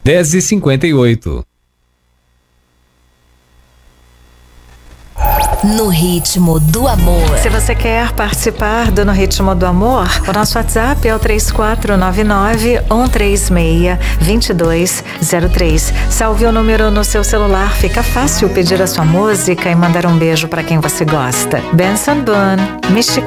10h58. No Ritmo do Amor. Se você quer participar do No Ritmo do Amor, o nosso WhatsApp é o 3499-136-2203. Salve o número no seu celular, fica fácil pedir a sua música e mandar um beijo para quem você gosta. Benson Boone, Mystic